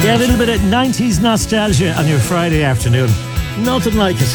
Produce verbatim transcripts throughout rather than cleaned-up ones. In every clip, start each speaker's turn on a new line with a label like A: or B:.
A: Yeah, a little bit of nineties nostalgia on your Friday afternoon. Nothing like it.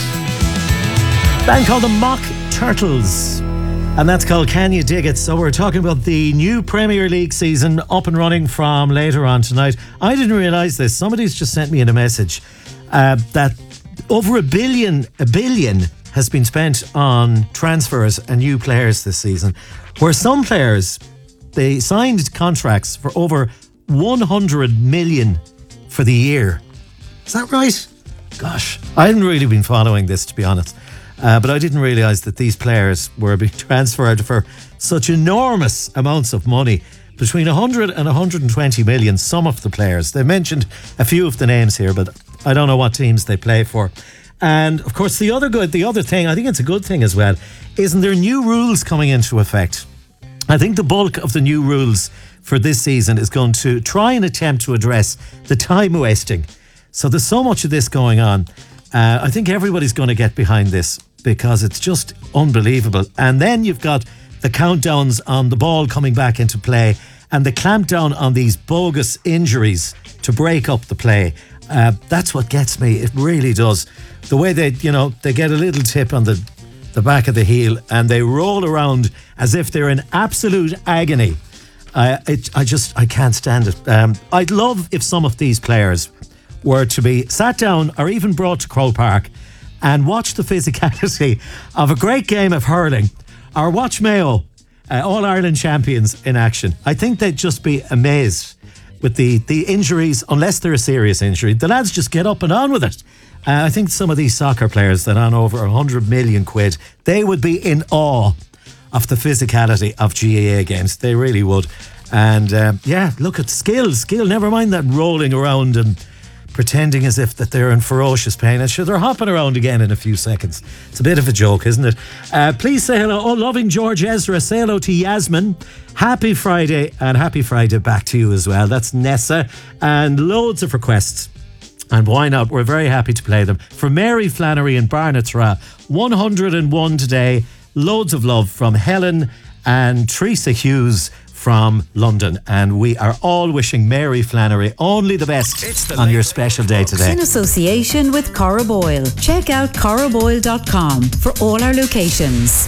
A: Band called the Mock Turtles. And that's called Can You Dig It? So we're talking about the new Premier League season up and running from later on tonight. I didn't realise this. Somebody's just sent me in a message uh, that over a billion, a billion has been spent on transfers and new players this season. Where some players, they signed contracts for over one hundred million for the year. Is that right? Gosh, I hadn't really been following this, to be honest. Uh, but I didn't realise that these players were being transferred for such enormous amounts of money. Between one hundred and one hundred twenty million, some of the players. They mentioned a few of the names here, but I don't know what teams they play for. And of course, the other good, the other thing, I think it's a good thing as well, isn't there new rules coming into effect? I think the bulk of the new rules for this season is going to try and attempt to address the time wasting. So there's so much of this going on. Uh, I think everybody's going to get behind this because it's just unbelievable. And then you've got the countdowns on the ball coming back into play and the clampdown on these bogus injuries to break up the play. Uh, that's what gets me. It really does. The way they, you know, they get a little tip on the, the back of the heel and they roll around as if they're in absolute agony. Uh, it, I just, I can't stand it. Um, I'd love if some of these players were to be sat down or even brought to Croke Park and watch the physicality of a great game of hurling or watch Mayo, uh, All-Ireland champions, in action. I think they'd just be amazed with the, the injuries, unless they're a serious injury. The lads just get up and on with it. Uh, I think some of these soccer players that on over one hundred million quid, they would be in awe of the physicality of G A A games. They really would. And um, yeah, look at skill, skill, never mind that rolling around and pretending as if that they're in ferocious pain. And sure, they're hopping around again in a few seconds. It's a bit of a joke, isn't it? Uh, please say hello. Oh, loving George Ezra. Say hello to Yasmin. Happy Friday, and happy Friday back to you as well. That's Nessa. And loads of requests. And why not? We're very happy to play them. For Mary Flannery and Barnatra, one hundred and one today. Loads of love from Helen and Teresa Hughes from London, and we are all wishing Mary Flannery only the best the on your special day today.
B: In association with Cora Boyle. Check out cora boyle dot com for all our locations.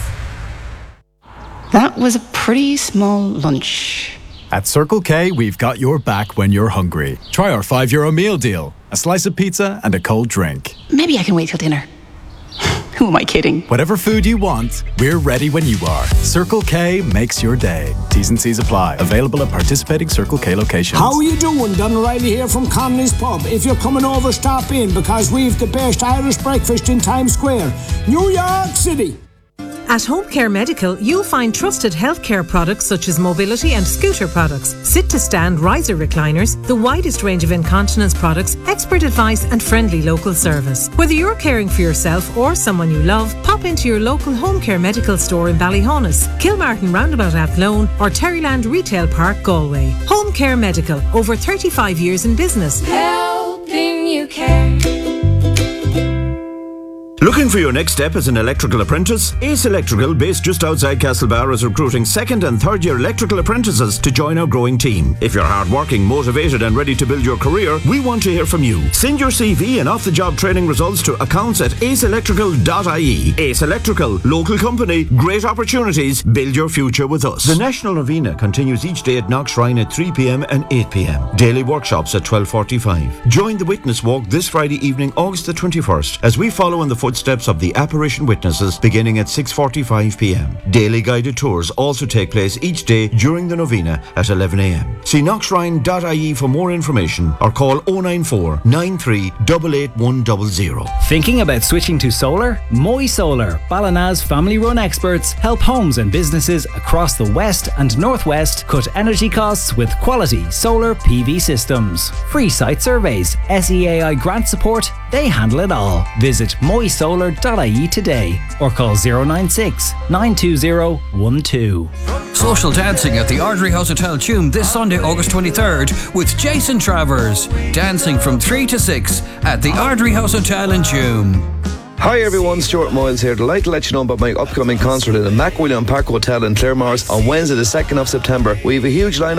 C: That was a pretty small lunch.
D: At Circle K, we've got your back when you're hungry. Try our five euro meal deal. A slice of pizza and a cold drink.
C: Maybe I can wait till dinner. Who am I kidding?
D: Whatever food you want, we're ready when you are. Circle K makes your day. T's and C's apply. Available at participating Circle K locations.
E: How are you doing? Don O'Reilly here from Connolly's Pub. If you're coming over, stop in because we've the best Irish breakfast in Times Square, New York City.
F: At Home Care Medical, you'll find trusted healthcare products such as mobility and scooter products, sit-to-stand riser recliners, the widest range of incontinence products, expert advice and friendly local service. Whether you're caring for yourself or someone you love, pop into your local Home Care Medical store in Ballyhonus, Kilmartin Roundabout Athlone or Terryland Retail Park, Galway. Home Care Medical, over thirty-five years in business.
G: Helping you care.
H: Looking for your next step as an electrical apprentice? Ace Electrical, based just outside Castlebar, is recruiting second and third year electrical apprentices to join our growing team. If you're hardworking, motivated and ready to build your career, we want to hear from you. Send your C V and off-the-job training results to accounts at ace electrical dot I E. Ace Electrical, local company, great opportunities, build your future with us. The National Novena continues each day at Knock Shrine at three p.m. and eight p.m. Daily workshops at twelve forty-five. Join the Witness Walk this Friday evening, August the twenty-first, as we follow in the footsteps of the apparition witnesses beginning at six forty-five p.m. Daily guided tours also take place each day during the novena at eleven a.m. See knock shrine dot I E for more information or call oh nine four, nine three eight eight one zero zero.
I: Thinking about switching to solar? Moy Solar, Ballina's family-run experts, help homes and businesses across the west and northwest cut energy costs with quality solar P V systems. Free site surveys, S E A I grant support, they handle it all. Visit moy solar dot I E today or call zero nine six, nine two zero one two.
J: Social dancing at the Ardry House Hotel Tuam this Sunday, August twenty-third with Jason Travers. Dancing from three to six at the Ardry House Hotel in Tuam.
K: Hi everyone, Stuart Moyles here. I'd like to let you know about my upcoming concert at the Mac William Park Hotel in Claremorris on Wednesday the second of September. We have a huge lineup